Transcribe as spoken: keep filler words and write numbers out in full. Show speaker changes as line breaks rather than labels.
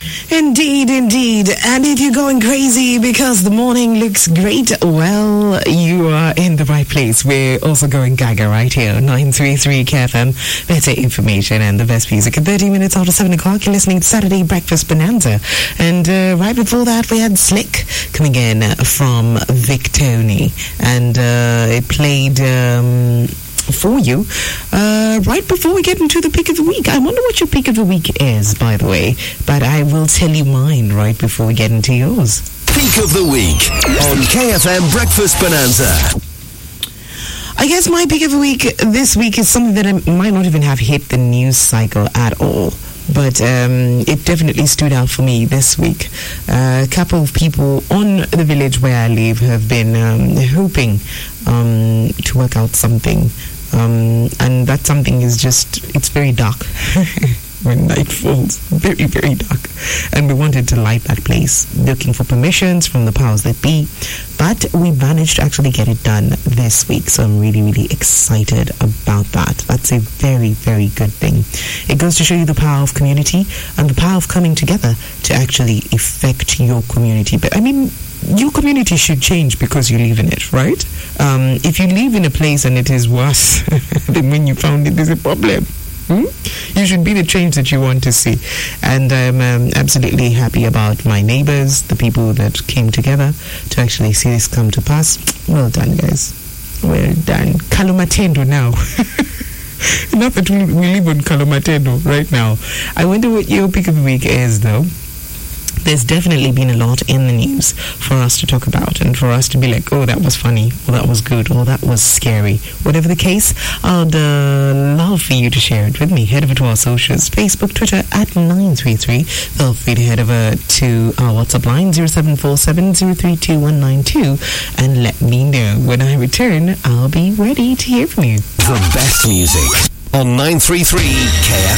Indeed, indeed. And if you're going crazy because the morning looks great, well, you are in the right place. We're also going gaga right here. nine three three K F M. Better information and the best music. At thirty minutes after seven o'clock, you're listening to Saturday Breakfast Bonanza. And uh, right before that, we had Slick coming in from Victoni. And uh, it played... Um, for you uh, right before we get into the pick of the week. I wonder what your pick of the week is, by the way, but I will tell you mine right before we get into yours.
Pick of the week on K F M Breakfast Bonanza.
I guess my pick of the week this week is something that I might not even have hit the news cycle at all, but um, it definitely stood out for me this week. Uh, a couple of people on the village where I live have been um, hoping um, to work out something. Um, and that something is just, it's very dark when night falls. Very, very dark. And we wanted to light that place, looking for permissions from the powers that be. But we managed to actually get it done this week. So I'm really, really excited about that. That's a very, very good thing. It goes to show you the power of community and the power of coming together to actually affect your community. But I mean, your community should change because you live in it, right? Um, if you live in a place and it is worse than when you found it, there's a problem. Hmm? You should be the change that you want to see. And I'm um, absolutely happy about my neighbors, the people that came together to actually see this come to pass. Well done, guys. Well done. Kalumatendo now. Not that we, we live on Kalumatendo right now. I wonder what your pick of the week is, though. There's definitely been a lot in the news for us to talk about and for us to be like, oh, that was funny, or that was good, or that was scary. Whatever the case, I'd uh, love for you to share it with me. Head over to our socials, Facebook, Twitter, at nine three three. Feel free to head over to our WhatsApp line, zero seven four seven zero three two one nine two, and let me know. When I return, I'll be ready to hear from you.
The best music on nine three three K F M.